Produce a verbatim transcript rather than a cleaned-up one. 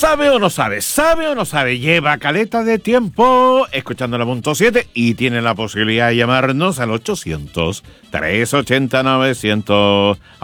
¿Sabe o no sabe? ¿Sabe o no sabe? Lleva caleta de tiempo escuchando la punto siete y tiene la posibilidad de llamarnos al ochocientos, trescientos ochenta, novecientos.